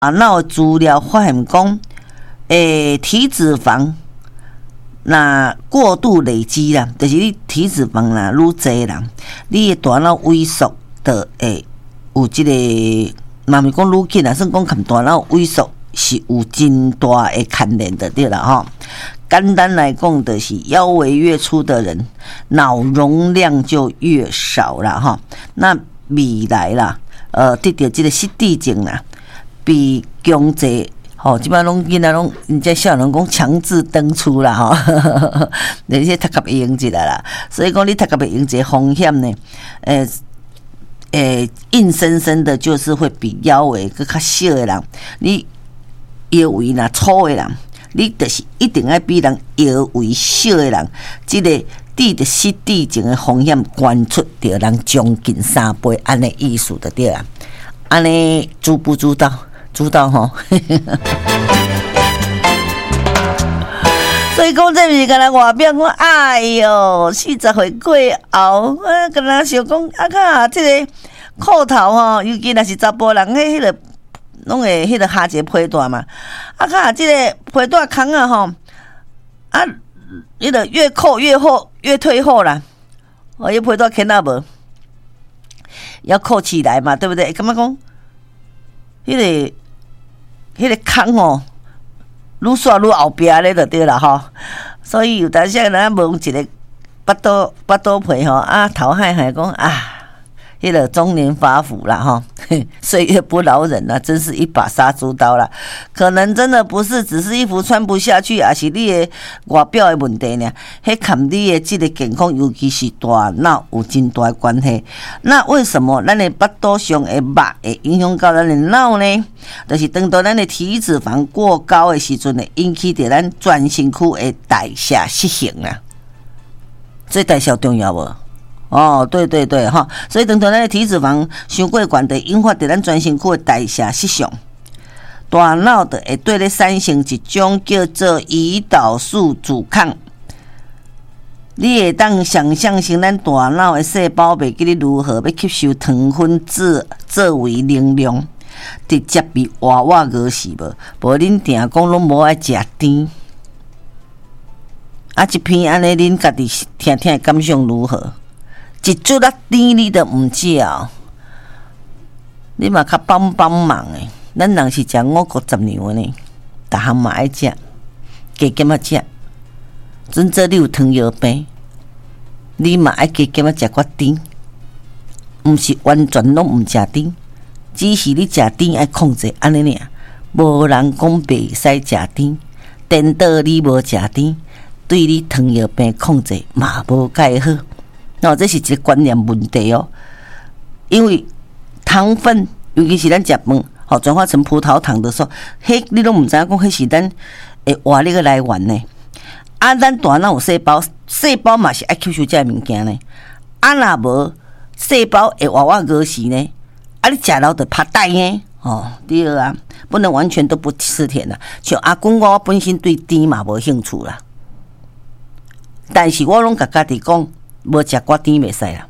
脑资料发现讲，体脂肪那过度累积啦，就是你体脂肪啦愈侪啦，你的大脑萎缩的有这个，嘛咪讲愈紧啦，算讲跟大脑萎缩是有真大的牵连的对啦吼。简单来讲，就是腰围越粗的人，脑容量就越少啦哈。那未来啦，得到这个失智症啦，比经济吼，即摆拢囡仔拢，人家小人讲强制登出啦吼，那些读甲会用一来啦。所以讲你读甲会用一个风险呢，硬生生的就是会比腰围更较小的人，你腰围若粗的人。你就是一定要比人腰围小的人，这个得着失智症的风险关出着人将近3倍，安尼意思就对啊。安尼知不知道？知道吼。所以讲这毋是干那外表讲，哎哟，40岁过后，干那想讲啊，这个裤头吼，尤其若是查甫人，迄个。拢会迄个下一个皮带嘛，看即个皮带空啊吼，迄个越扣越厚，越退后啦。迄皮带牵啊无，要扣起来嘛，对不对？感觉讲，迄个空哦，愈刷愈后壁咧就对啦吼。所以有当时咱摸一个巴肚皮吼，头海海讲迄个中年发福啦哈，岁月不饶人啊，真是一把杀猪刀啦。可能真的不是只是衣服穿不下去，也是你的外表的问题呢。迄跟你的这个健康，尤其是大脑有真大的关系。那为什么咱的巴肚上的肉会影响到咱的脑呢？就是当到咱的体脂肪过高的时阵呢，引起着咱全身躯的代谢失衡啦。这代谢重要无？哦，对哈，所以等到咱的体脂肪伤过悬，就引发着咱全身躯的代谢失常，大脑的会对咧产生一种叫做胰岛素阻抗。你会当想象成咱大脑的细胞袂记你如何要吸收糖分作为能量，直接被活活饿死无？无恁定讲拢无爱食甜，一篇安尼恁家己听听感想如何？一chút仔甜你都毋食，你嘛较帮忙诶。咱人是食5谷杂粮诶呢，逐项嘛爱食，加减仔食。准做你有糖尿病，你嘛爱加减仔食较甜，毋是完全拢毋食甜，只是你食甜爱控制安尼尔。无人讲袂使食甜，颠倒你无食甜，对你糖尿病控制嘛无介好。这是一个观念问题哦，因为糖分，尤其是咱食饭，转化成葡萄糖的时候，迄你拢毋知影讲，迄是咱会活力的来源呢。咱大脑有细胞，细胞嘛是爱吸收这物件呢。若无细胞会活活饿死呢？你食了就怕呆呢？对啊，不能完全都不吃甜啦。像阿公我本身对甜嘛无兴趣啦，但是我拢甲家己讲。无食寡甜袂使啦，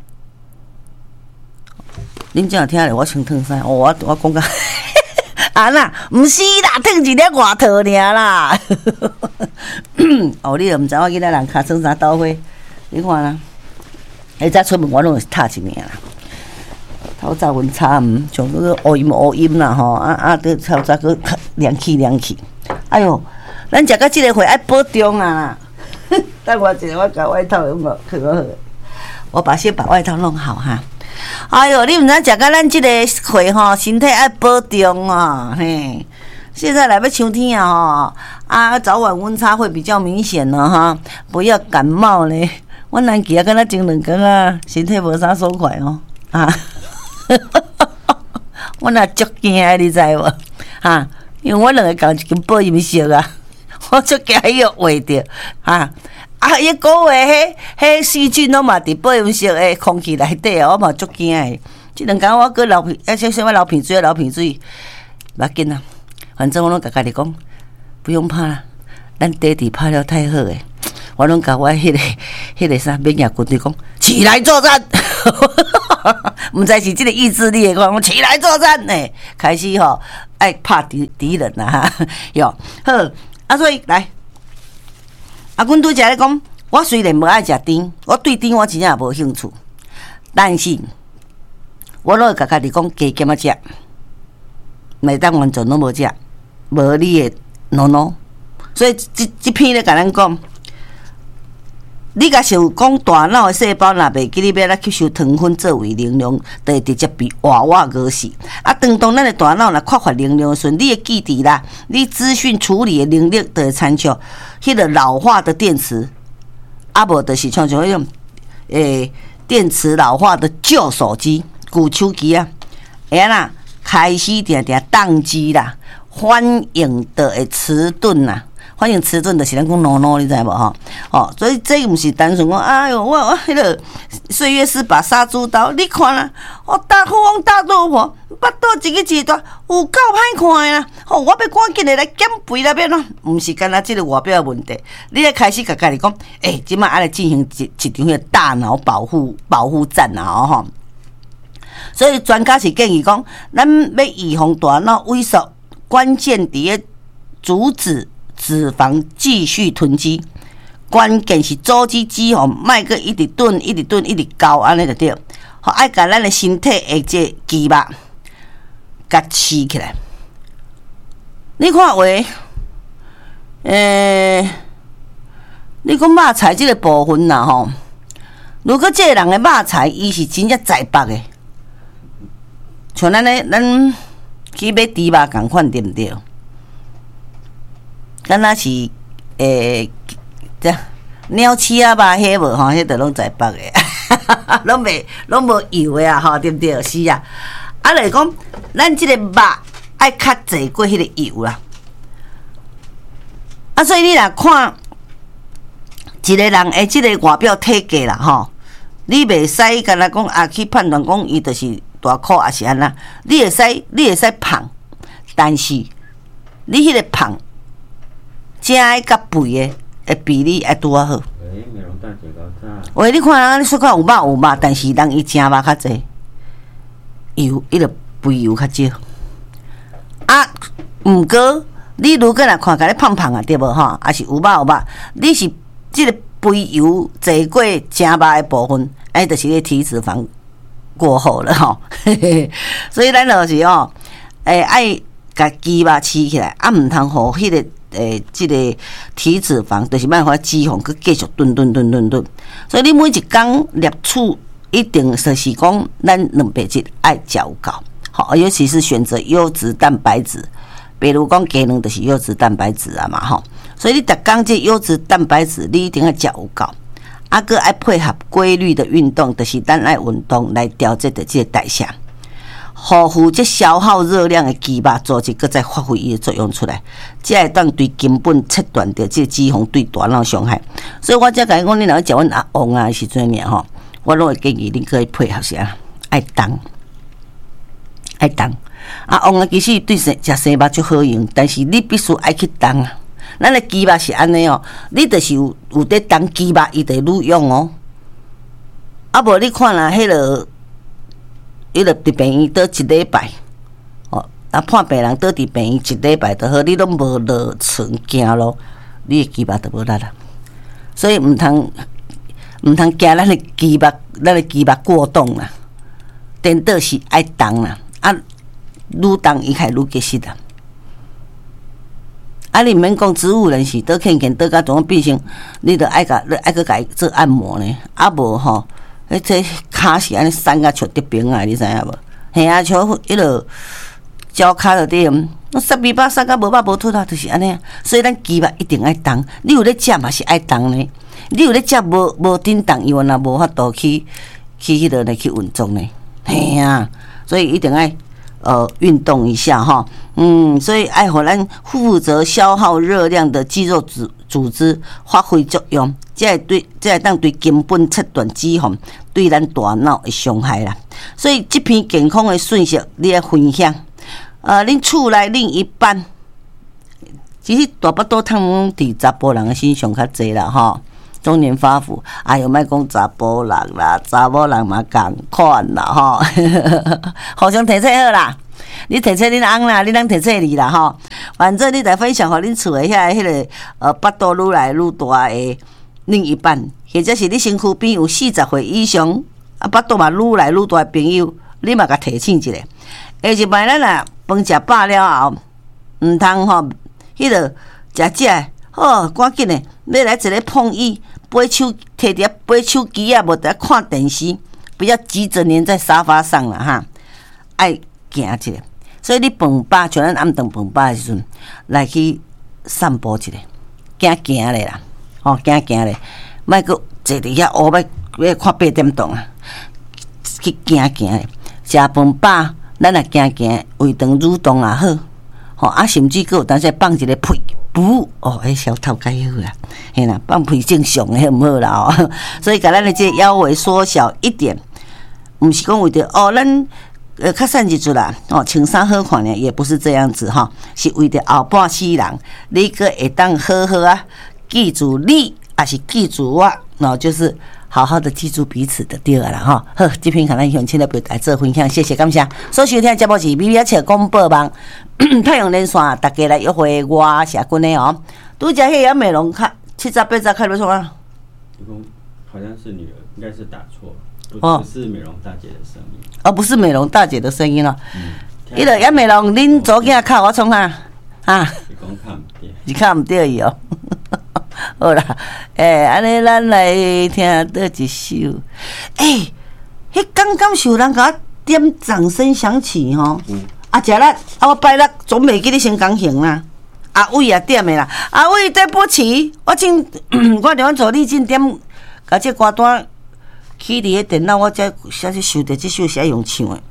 恁正有听咧？我穿烫衫，我讲个啦，毋是啦，烫一粒外套尔啦。你都毋知我囡仔人骹穿啥刀花，你看啦，早出门我拢会踏一名啦。透早阮擦像迄个乌阴啦吼，都透早个凉气。哎哟，咱食到即个岁爱保重啊！等我一下，我把外套用好，我先把外套弄好哈。哎呦，你毋知食到咱这个岁吼，身体爱保重啊，嘿。现在来要秋天啊早晚温差会比较明显了哈，不要感冒呢。我难记啊，敢若前2天啊，身体无啥爽快哦我若足惊的，你知无因为我2个讲一根保阴药啊。我足惊伊会坏着伊个月迄细菌拢嘛伫保温室的空气内底我嘛足惊的。即2天我搁流鼻，什么流鼻水，勿要紧啦。反正我拢甲家己讲，不用怕啦，咱爹地拍了太好诶。我拢甲我迄个啥免疫军队讲，起来作战。 毋知是即个意志力的讲，我起来作战呢，开始爱拍敌人啦哈，哟好所以来阮拄则咧讲，我虽然无爱食甜，我对甜我真正也无兴趣，但是我拢会甲家己讲加减仔食，袂当完全拢无食，无你的喏。所以这篇咧甲咱讲，你甲想讲大脑的细胞若袂记你要来吸收糖分作为能量，就会直接被活活饿死。当咱的大脑若缺乏能量的时，你的记忆啦，你资讯处理的能力就会参照迄个老化的电池，无就是像迄种电池老化的旧手机、旧手机啊，会啦开始定宕机啦，反应就会迟钝啦。反应迟钝就是咱讲喏，你知无吼？所以这毋是单纯讲，哎哟，我迄个岁月是把杀猪刀，你看啦，大富翁大肚婆，巴肚一个字大，有够歹看的啦！我要赶紧的来减肥那边咯，毋是干那即个外表的问题，你咧开始甲家己讲，即摆爱来进行一场迄个大脑保护战啊！吼，所以专家是建议讲，咱要预防大脑萎缩，关键伫咧阻止脂肪继续囤积，关键是阻止脂肪莫个一直囤、一直高，安尼就对。爱甲咱的身体的这肌肉甲饲起来。你看话，你讲肉菜这个部分啦吼，如果这个人的肉菜伊是真正在北的，像咱去买猪肉共款，对毋对？敢若是这鸟鼠啊吧，迄无吼，迄都拢在北的，拢无油的啊，吼，对不对？是啊，来讲，咱即个肉爱较济过迄个油啦。所以你若看一个人的即个外表体格啦，吼，你袂使干那讲去判断讲伊就是大块还是安那，你会使胖，但是你迄个胖。正爱甲肥的比例爱拄啊好。喂，你看人你说看有肉，但是人伊正肉较济，油伊个肥油较少。毋过你如果若看起来胖胖啊，对无吼？还是有肉，你是即个肥油济过正肉的部分，就是个体脂肪过后了吼。所以咱就是爱甲肌肉饲起来，毋通互迄个。即个体脂肪就是莫互脂肪去继续吨，所以你每一工摄取一定就是讲，咱蛋白质爱食有够，好，尤其是选择优质蛋白质，比如讲鸡卵就是优质蛋白质啊嘛，吼，所以你逐工这优质蛋白质你一定要食有够，搁爱配合规律的运动，就是咱爱运动来调节的这个代谢。互负这消耗热量的肌肉组织，搁再发挥伊的作用出来，才会当对根本切断掉这脂肪对大脑伤害。所以我才甲你讲，你若要食阮阿王啊时阵尔吼，我拢会建议你可以配合啥，爱动。阿王啊，其实对食生肉就好用，但是你必须爱去动啊。咱的肌肉是安尼哦，你就是有在动肌肉，伊就愈用哦。无你看啦，迄落。伊就伫病院倒一礼拜，判病人倒伫病院一礼拜就好，你拢无落床行路，你的肌肉就无力啦。所以毋通惊咱的肌肉过动啦，颠倒是爱动啦，愈动伊开愈结实啦。你毋免讲植物人是倒欠倒甲怎变成，你着爱甲伊做按摩呢，无吼。这骹是安尼散甲像得病啊，你知影无？嘿啊，像迄落脚骹就对，散尾巴散甲无肉无腿啊，就是安尼。所以咱肌肉一定爱动，你有咧食嘛是爱动呢。你有咧食无振动，伊原来无法度去迄落来去运作呢。嘿啊，所以一定爱运动一下哈。所以爱互咱负责消耗热量的肌肉组织发挥作用。才会当对根本切断脂肪对咱大脑的伤害啦。所以这篇健康的讯息你来分享，恁厝内另一半，其实大巴肚烫伫查甫人的身上较济啦吼。 中年发福，哎呦，莫讲查甫人啦，查某人嘛共款啦吼，互相提醒好啦。你提醒恁翁啦，你通提醒你啦吼。反正你来分享，互恁厝的迄个腹肚愈来愈大的另一半，或者是你身躯边有40岁以上腹肚嘛愈来愈大的朋友，你嘛甲提醒一下。下一摆咱啊饭食饱了后，毋通吼，迄个食好，赶紧的要来一个碰椅，背手摕着背手机啊，无得看电视，不要急着黏在沙发上了哈，爱行一下。所以你饭饱，像咱暗顿饭饱的时阵，来去散步一下，行咧啦，吼，行咧，莫阁坐伫遐乌要看8点钟啊，去行咧，食饭饱。咱也行，胃肠蠕动也好，吼啊，甚至佫有当时放一个屁，噗，哦，迄小头介好啦，嘿啦，放屁正常诶，毋好啦哦。所以甲咱的这腰围缩小一点，毋是讲为着哦，咱较瘦一撮啦，哦，穿衫好看呢，也不是这样子哈，是为着后半世人，你佫会当好好啊，记住你，也是记住我，哦，就是。好好的记住彼此的对啦哈，好，这篇可能向亲的表达做分享，谢谢感谢。所收听节目是《美车广播网》太阳连线，大家来约会我社群的哦。拄则迄个美容卡70、80开不错啊。 好像是女儿，应该是打错，不是美容大姐的声音。 哦，不是美容大姐的声音哦。伊个也美容，恁左囝靠我创啊啊！ 是讲看唔对， 是看唔对伊哦。好啦，安尼咱来听倒一首。迄刚刚是有人甲我点掌声响起吼。食力我拜六总袂记你先讲行啦。阿伟也点的啦，阿伟对不起，我伫阮助理正点，甲这歌单起伫迄电脑，我才收到这首是爱用唱的。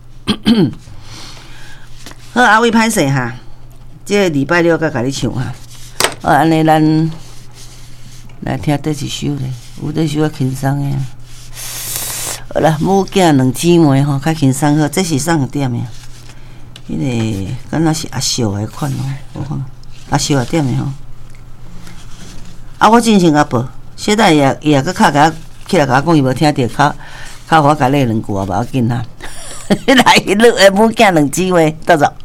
好，阿伟歹势哈，这礼拜六甲你唱哈。安尼咱。来听倒一首咧，有倒首较轻松诶。好啦，母囝两姊妹吼，较轻松好。这是啥点诶？迄个敢若是阿秀诶款哦，我看阿秀也点诶吼。啊，我进前甲报，现在也佮较甲起来甲我讲，伊无听着，较我甲你2句啊，无要紧啦。来，母囝两姊妹，倒走。